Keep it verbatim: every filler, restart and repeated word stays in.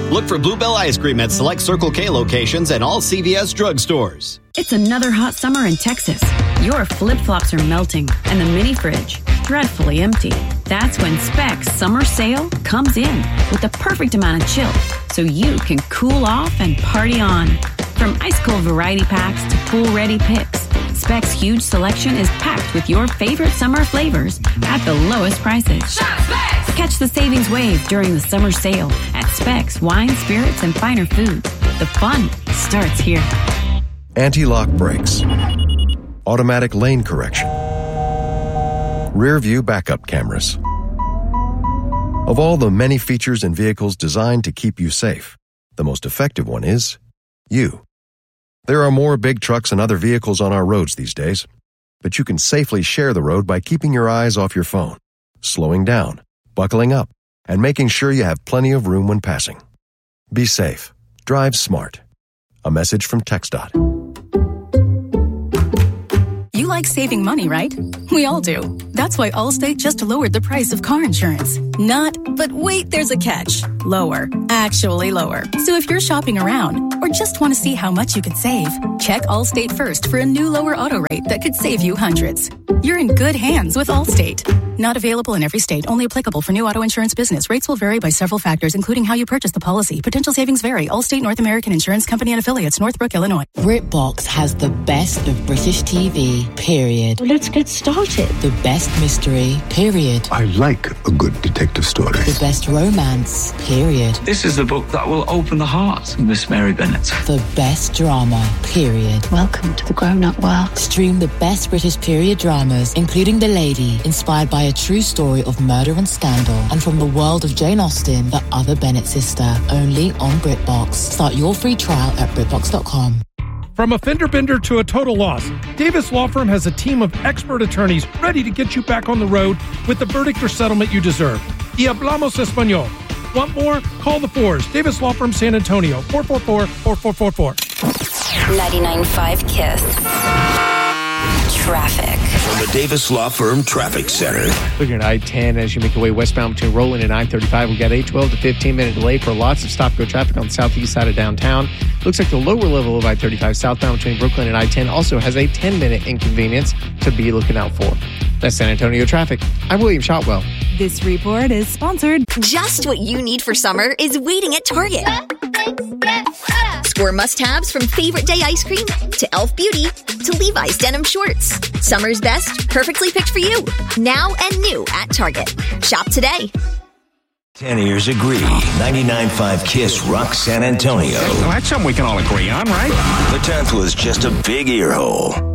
Look for Bluebell ice cream at select Circle K locations and all C V S drugstores. It's another hot summer in Texas. Your flip-flops are melting and the mini fridge dreadfully empty. That's when Specs Summer Sale comes in with the perfect amount of chill so you can cool off and party on. From ice-cold variety packs to pool-ready picks, Specs' huge selection is packed with your favorite summer flavors at the lowest prices. Shop Specs! Catch the savings wave during the summer sale at Specs Wine, Spirits, and Finer Foods. The fun starts here. Anti-lock brakes, automatic lane correction, rear view backup cameras. Of all the many features in vehicles designed to keep you safe, the most effective one is you. There are more big trucks and other vehicles on our roads these days, but you can safely share the road by keeping your eyes off your phone, slowing down, buckling up, and making sure you have plenty of room when passing. Be safe. Drive smart. A message from TxDOT. You like saving money, right? We all do. That's why Allstate just lowered the price of car insurance. Not, but wait, there's a catch. Lower. Actually lower. So if you're shopping around or just want to see how much you could save, check Allstate first for a new lower auto rate that could save you hundreds. You're in good hands with Allstate. Not available in every state. Only applicable for new auto insurance business. Rates will vary by several factors, including how you purchase the policy. Potential savings vary. Allstate North American Insurance Company and Affiliates, Northbrook, Illinois. BritBox has the best of British T V, period. Well, let's get started. The best mystery, period. I like a good detective story. The best romance, period. This is the book that will open the heart of Miss Mary Bennet. The best drama, period. Welcome to the grown-up world. Stream the best British period dramas, including The Lady, inspired by a true story of murder and scandal, and from the world of Jane Austen, the other Bennet sister, only on BritBox. Start your free trial at BritBox dot com. From a fender bender to a total loss, Davis Law Firm has a team of expert attorneys ready to get you back on the road with the verdict or settlement you deserve. Y hablamos español. Want more? Call the Fours. Davis Law Firm, San Antonio, four four four, four four four four. ninety-nine point five KISS. Traffic. From the Davis Law Firm Traffic Center. Looking at I ten as you make your way westbound between Roland and I thirty-five. We've got a twelve to fifteen minute delay for lots of stop-go traffic on the southeast side of downtown. Looks like the lower level of I thirty-five southbound between Brooklyn and I ten also has a ten minute inconvenience to be looking out for. That's San Antonio traffic. I'm William Shotwell. This report is sponsored. Just what you need for summer is waiting at Target. Score must-haves from Favorite Day ice cream to Elf Beauty to Levi's denim shorts. Summer's best, perfectly picked for you. Now and new at Target. Shop today. Ten ears agree. ninety-nine point five KISS rocks San Antonio. Well, that's something we can all agree on, right? The tenth was just a big ear hole.